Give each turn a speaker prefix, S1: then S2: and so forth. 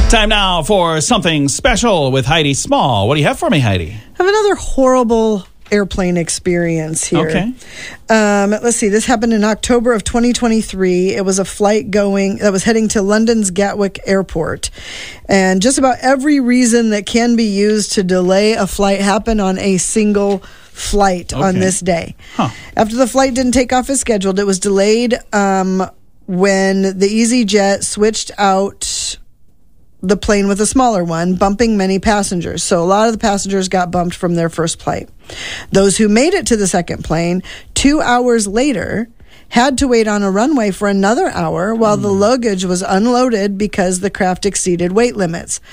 S1: Time now for something special with Heidi Small. What do you have for me, Heidi?
S2: I have another horrible airplane experience here.
S1: Okay.
S2: Let's see. This happened in October of 2023. It was a flight that was heading to London's Gatwick Airport. And just about every reason that can be used to delay a flight happened on a single flight on this day.
S1: Huh.
S2: After the flight didn't take off as scheduled, it was delayed when the EasyJet switched out the plane with a smaller one, bumping many passengers. So a lot of the passengers got bumped from their first flight. Those who made it to the second plane 2 hours later had to wait on a runway for another hour while the luggage was unloaded because the craft exceeded weight limits.